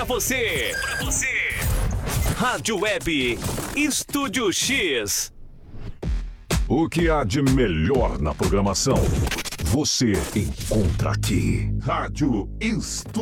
pra você. Rádio Web Estúdio X. O que há de melhor na programação, você encontra aqui. Rádio Estúdio